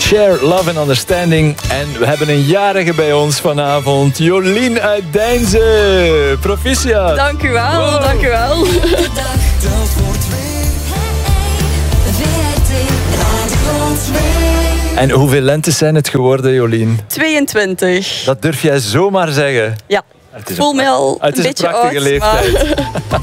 Share Love and Understanding. En we hebben een jarige bij ons vanavond. Jolien uit Deinze. Proficiat. Dank u wel, wow. Dank u wel. En hoeveel lentes zijn het geworden, Jolien? 22. Dat durf jij zomaar zeggen. Ja, ik voel me al een beetje oud. Het is een prachtige leeftijd.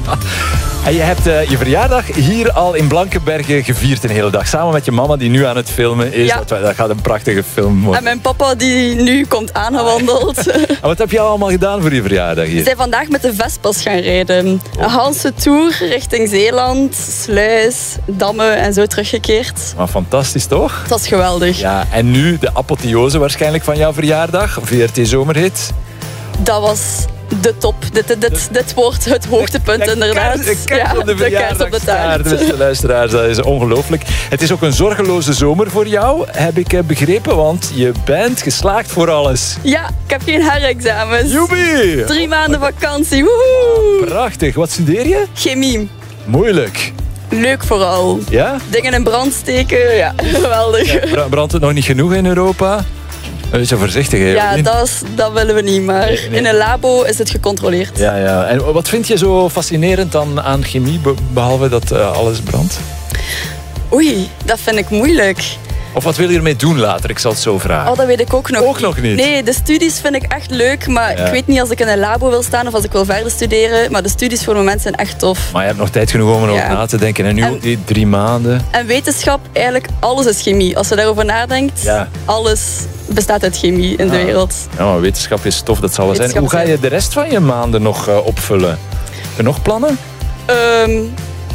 En je hebt je verjaardag hier al in Blankenberge gevierd een hele dag. Samen met je mama die nu aan het filmen is. Ja. Dat gaat een prachtige film worden. En mijn papa die nu komt aangewandeld. En wat heb je allemaal gedaan voor je verjaardag hier? We zijn vandaag met de Vespas gaan rijden. Een Hanse tour richting Zeeland, Sluis, Dammen en zo teruggekeerd. Maar fantastisch toch? Het was geweldig. Ja, en nu de apotheose waarschijnlijk van jouw verjaardag. VRT Zomerhit. Dat was de top. Dit wordt het hoogtepunt inderdaad. De kers op de kers op de taart. Beste luisteraars, dat is ongelooflijk. Het is ook een zorgeloze zomer voor jou, heb ik begrepen. Want je bent geslaagd voor alles. Ja, ik heb geen herexamens. Joepie! 3 maanden vakantie. Woehoe! Prachtig. Wat studeer je? Chemie. Moeilijk. Leuk vooral. Ja? Dingen in brand steken. Ja, geweldig. Ja, brandt het nog niet genoeg in Europa? Wees zo voorzichtig, hè? Ja, dat willen we niet, maar Nee. in een labo is het gecontroleerd. Ja, ja. En wat vind je zo fascinerend dan aan chemie, behalve dat alles brandt? Oei, dat vind ik moeilijk. Of wat wil je ermee doen later? Ik zal het zo vragen. Oh, dat weet ik ook nog Ook nog niet? Nee, de studies vind ik echt leuk, maar Ja. ik weet niet als ik in een labo wil staan of als ik wil verder studeren. Maar de studies voor het moment zijn echt tof. Maar je hebt nog tijd genoeg om erover Ja. na te denken. En nu En- ook die 3 maanden. En wetenschap, eigenlijk alles is chemie. Als je daarover nadenkt, Ja. alles bestaat uit chemie in de wereld. Ja, maar wetenschap is tof, dat zal wel zijn. Hoe Wetenschap ga je de rest van je maanden nog opvullen? Heb je nog plannen? Een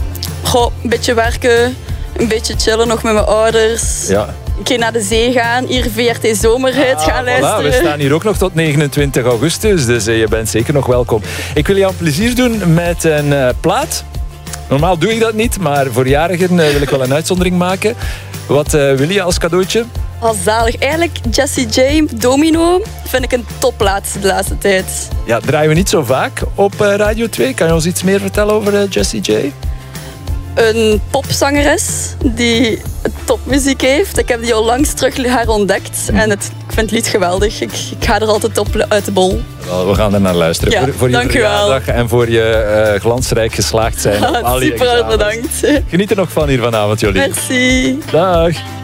beetje werken, een beetje chillen nog met mijn ouders. Ja. Een keer naar de zee gaan, hier VRT Zomerhit gaan Voilà, luisteren. we staan hier ook nog tot 29 augustus, dus je bent zeker nog welkom. Ik wil jou een plezier doen met een plaat. Normaal doe ik dat niet, maar voor jarigen wil ik wel een uitzondering maken. Wat wil je als cadeautje? Oh, zalig. Eigenlijk Jessie J, Domino, vind ik een topplaat de laatste tijd. Ja, draaien we niet zo vaak op Radio 2. Kan je ons iets meer vertellen over Jessie J? Een popzangeres die topmuziek heeft. Ik heb die al langs terug herontdekt en ik vind het lied geweldig. Ik ga er altijd op uit de bol. Wel, we gaan er naar luisteren. Ja, voor je dank u wel. verjaardag en voor je glansrijk geslaagd zijn op al je Super examens. bedankt. Geniet er nog van hier vanavond, Jolien. Merci. Dag.